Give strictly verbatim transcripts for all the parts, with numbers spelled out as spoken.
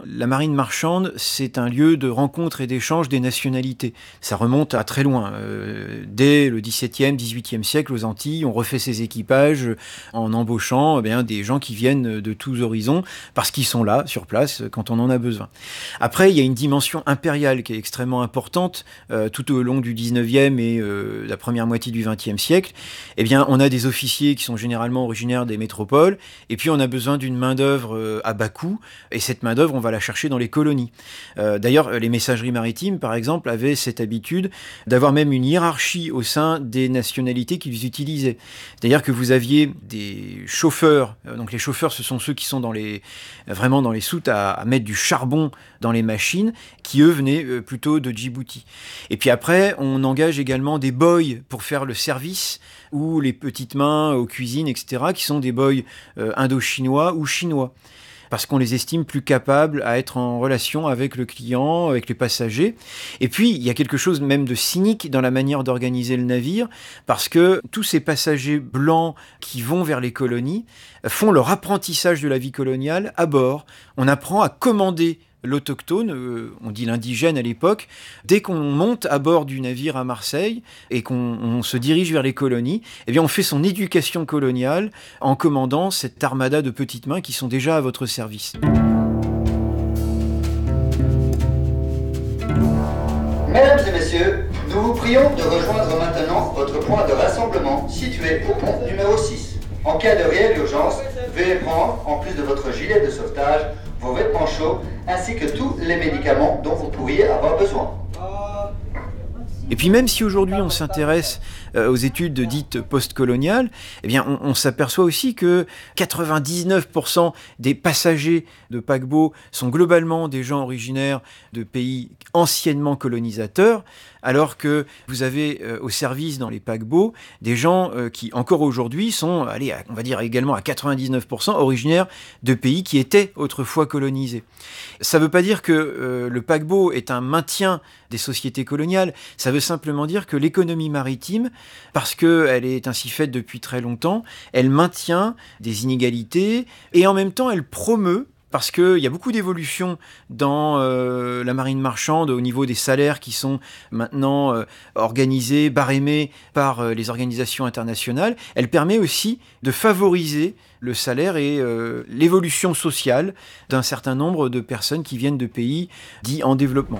la marine marchande, c'est un lieu de rencontre et d'échange des nationalités. Ça remonte à très loin. Euh, dès le dix-septième, dix-huitième siècle, aux Antilles, on refait ses équipages en embauchant eh bien, des gens qui viennent de tous horizons, parce qu'ils sont là, sur place, quand on en a besoin. Après, il y a une dimension impériale qui est extrêmement importante euh, tout au long du dix-neuvième et euh, la première moitié du vingtième siècle. Eh bien, on a des officiers qui sont généralement originaires des métropoles, et puis on a besoin d'une main-d'œuvre euh, à bas coût, et cette main-d'œuvre, on va la chercher dans les colonies. Euh, d'ailleurs, les messageries maritimes, par exemple, avaient cette habitude d'avoir même une hiérarchie au sein des nationalités qu'ils utilisaient. C'est-à-dire que vous aviez des chauffeurs, euh, donc les chauffeurs, ce sont ceux qui sont dans les, vraiment dans les soutes à, à mettre du charbon dans les machines, qui eux venaient euh, plutôt de Djibouti. Et puis après, on engage également des boys pour faire le service, ou les petites mains aux cuisines, et cetera, qui sont des boys euh, indo-chinois ou chinois. Parce qu'on les estime plus capables à être en relation avec le client, avec les passagers. Et puis, il y a quelque chose même de cynique dans la manière d'organiser le navire, parce que tous ces passagers blancs qui vont vers les colonies font leur apprentissage de la vie coloniale à bord. On apprend à commander l'autochtone, euh, on dit l'indigène à l'époque. Dès qu'on monte à bord du navire à Marseille et qu'on on se dirige vers les colonies, eh bien on fait son éducation coloniale en commandant cette armada de petites mains qui sont déjà à votre service. Mesdames et messieurs, nous vous prions de rejoindre maintenant votre point de rassemblement situé au pont numéro six. En cas de réelle urgence, veuillez prendre, en plus de votre gilet de sauvetage, vos vêtements chauds, ainsi que tous les médicaments dont vous pourriez avoir besoin. Et puis même si aujourd'hui on s'intéresse euh, aux études dites postcoloniales, eh bien on, on s'aperçoit aussi que quatre-vingt-dix-neuf pour cent des passagers de paquebots sont globalement des gens originaires de pays anciennement colonisateurs, alors que vous avez euh, au service dans les paquebots des gens euh, qui encore aujourd'hui sont, allez, on va dire également à quatre-vingt-dix-neuf pour cent originaires de pays qui étaient autrefois colonisés. Ça ne veut pas dire que euh, le paquebot est un maintien des sociétés coloniales, ça veut simplement dire que l'économie maritime, parce qu'elle est ainsi faite depuis très longtemps, elle maintient des inégalités et en même temps elle promeut, parce qu'il y a beaucoup d'évolutions dans euh, la marine marchande au niveau des salaires qui sont maintenant euh, organisés, barémés par euh, les organisations internationales. Elle permet aussi de favoriser le salaire et euh, l'évolution sociale d'un certain nombre de personnes qui viennent de pays dits en développement.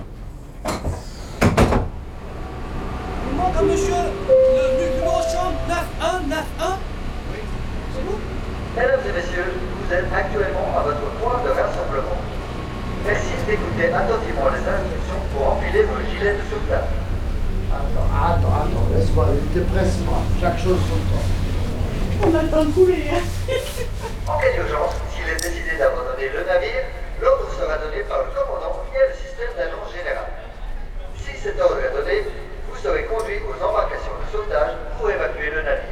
Bonjour monsieur, le numéro chambre neuf un neuf un. Oui, c'est vous? Mesdames et messieurs, vous êtes actuellement à votre point de rassemblement. Merci d'écouter attentivement les instructions pour enfiler vos gilets de sauvetage. Attends, attends, attends, laisse-moi, ne te presse pas, chaque chose son temps. On a le temps de couler. En cas d'urgence, s'il est décidé d'abandonner le navire, l'ordre sera donné par le commandant via le système d'annonce générale. Si cet ordre est donné, vous serez conduit aux embarcations de sauvetage pour évacuer le navire.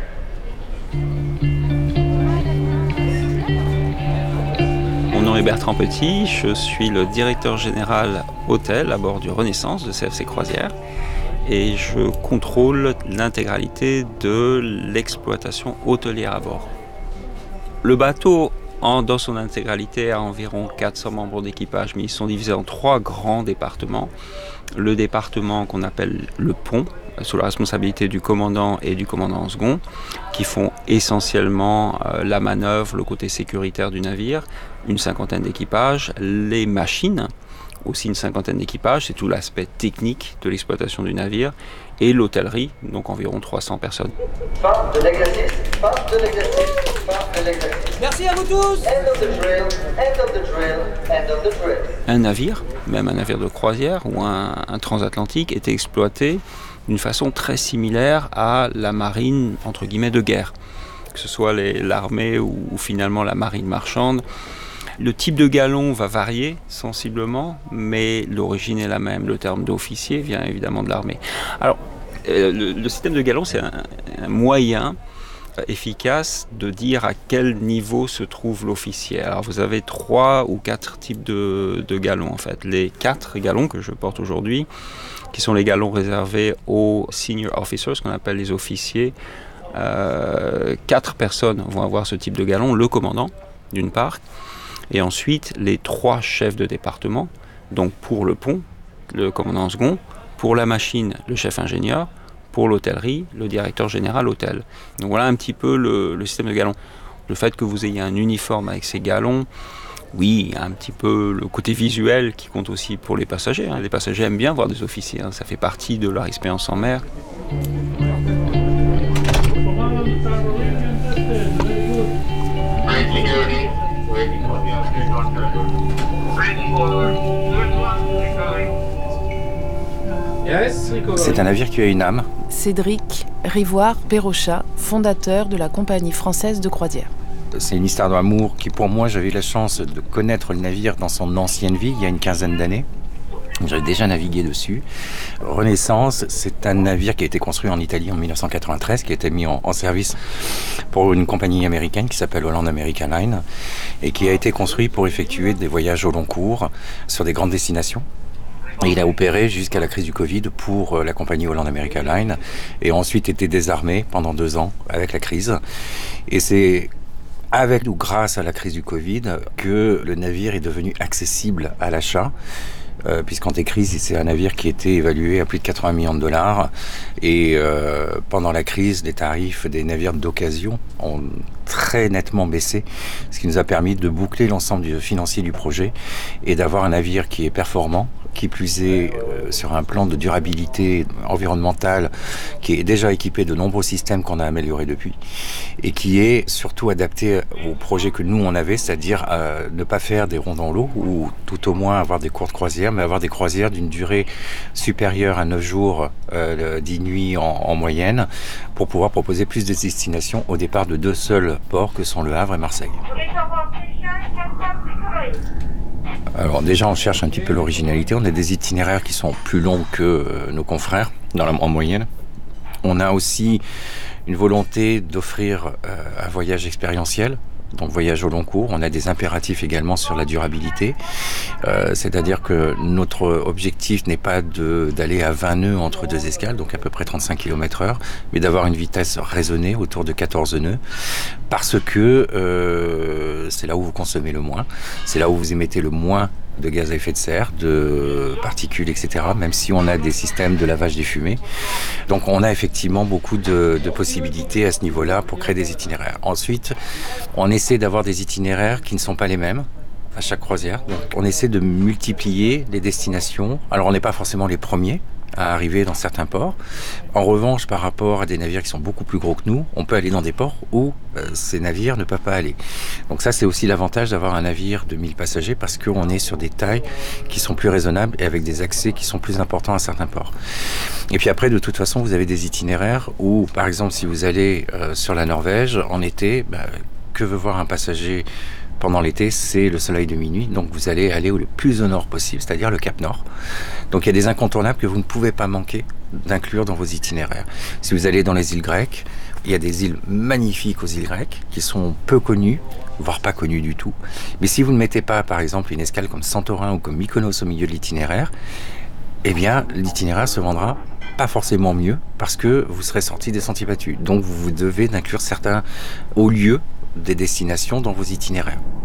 Mon nom est Bertrand Petit, je suis le directeur général hôtel à bord du Renaissance de C F C Croisière et je contrôle l'intégralité de l'exploitation hôtelière à bord. Le bateau, en, dans son intégralité, a environ quatre cents membres d'équipage, mais ils sont divisés en trois grands départements. Le département qu'on appelle le pont, sous la responsabilité du commandant et du commandant en second, qui font essentiellement euh, la manœuvre, le côté sécuritaire du navire, une cinquantaine d'équipages, les machines, aussi une cinquantaine d'équipages, c'est tout l'aspect technique de l'exploitation du navire, et l'hôtellerie, donc environ trois cents personnes. Fin de l'exercice, fin de l'exercice, fin de l'exercice. Merci à vous tous. End of the drill, end of the drill, end of the drill. Un navire, même un navire de croisière ou un, un transatlantique, était exploité d'une façon très similaire à la marine, entre guillemets, de guerre. Que ce soit les, l'armée ou, ou finalement la marine marchande. Le type de galon va varier sensiblement, mais l'origine est la même. Le terme d'officier vient évidemment de l'armée. Alors, euh, le, le système de galon, c'est un, un moyen efficace de dire à quel niveau se trouve l'officier. Alors, vous avez trois ou quatre types de, de galons, en fait. Les quatre galons que je porte aujourd'hui, qui sont les galons réservés aux senior officers, ce qu'on appelle les officiers. Euh, quatre personnes vont avoir ce type de galon. Le commandant, d'une part. Et ensuite, les trois chefs de département, donc pour le pont, le commandant second, pour la machine, le chef ingénieur, pour l'hôtellerie, le directeur général hôtel. Donc voilà un petit peu le, le système de galons. Le fait que vous ayez un uniforme avec ces galons, oui, il y a un petit peu le côté visuel qui compte aussi pour les passagers. Les passagers aiment bien voir des officiers, ça fait partie de leur expérience en mer. C'est un navire qui a une âme. Cédric Rivoire Pérocha, fondateur de la Compagnie française de croisière. C'est une histoire d'amour qui, pour moi, j'avais eu la chance de connaître le navire dans son ancienne vie, il y a une quinzaine d'années. J'avais déjà navigué dessus. Renaissance, c'est un navire qui a été construit en Italie en dix-neuf cent quatre-vingt-treize, qui a été mis en, en service pour une compagnie américaine qui s'appelle Holland America Line et qui a été construit pour effectuer des voyages au long cours sur des grandes destinations. Et il a opéré jusqu'à la crise du Covid pour la compagnie Holland America Line et a ensuite été désarmé pendant deux ans avec la crise. Et c'est avec ou grâce à la crise du Covid que le navire est devenu accessible à l'achat. Euh, puisqu'en crise, c'est un navire qui était évalué à plus de quatre-vingts millions de dollars. Et euh, pendant la crise, les tarifs des navires d'occasion ont très nettement baissé, ce qui nous a permis de boucler l'ensemble du financier du projet et d'avoir un navire qui est performant, qui plus est euh, sur un plan de durabilité environnementale qui est déjà équipé de nombreux systèmes qu'on a améliorés depuis et qui est surtout adapté au projet que nous on avait, c'est-à-dire euh, ne pas faire des ronds dans l'eau ou tout au moins avoir des courtes croisières, mais avoir des croisières d'une durée supérieure à neuf jours, euh, dix nuits en, en moyenne, pour pouvoir proposer plus de destinations au départ de deux seuls ports que sont Le Havre et Marseille. Alors déjà, on cherche un petit peu l'originalité. On a des itinéraires qui sont plus longs que euh, nos confrères, dans la, en moyenne. On a aussi une volonté d'offrir euh, un voyage expérientiel, donc voyage au long cours. On a des impératifs également sur la durabilité. Euh, c'est-à-dire que notre objectif n'est pas de, d'aller à vingt nœuds entre deux escales, donc à peu près trente-cinq kilomètres heure, mais d'avoir une vitesse raisonnée autour de quatorze nœuds, parce que euh, c'est là où vous consommez le moins, c'est là où vous émettez le moins de gaz à effet de serre, de particules, et cetera, même si on a des systèmes de lavage des fumées. Donc on a effectivement beaucoup de, de possibilités à ce niveau-là pour créer des itinéraires. Ensuite, on essaie d'avoir des itinéraires qui ne sont pas les mêmes à chaque croisière. Donc on essaie de multiplier les destinations. Alors on n'est pas forcément les premiers à arriver dans certains ports. En revanche, par rapport à des navires qui sont beaucoup plus gros que nous, on peut aller dans des ports où euh, ces navires ne peuvent pas aller. Donc ça, c'est aussi l'avantage d'avoir un navire de mille passagers parce qu'on est sur des tailles qui sont plus raisonnables et avec des accès qui sont plus importants à certains ports. Et puis après, de toute façon, vous avez des itinéraires où, par exemple, si vous allez euh, sur la Norvège, en été, bah, que veut voir un passager pendant l'été, c'est le soleil de minuit, donc vous allez aller le plus au nord possible, c'est-à-dire le Cap Nord. Donc il y a des incontournables que vous ne pouvez pas manquer d'inclure dans vos itinéraires. Si vous allez dans les îles grecques, il y a des îles magnifiques aux îles grecques qui sont peu connues, voire pas connues du tout. Mais si vous ne mettez pas, par exemple, une escale comme Santorin ou comme Mykonos au milieu de l'itinéraire, eh bien l'itinéraire se vendra pas forcément mieux parce que vous serez sorti des sentiers battus. Donc vous devez inclure certains hauts lieux des destinations dans vos itinéraires.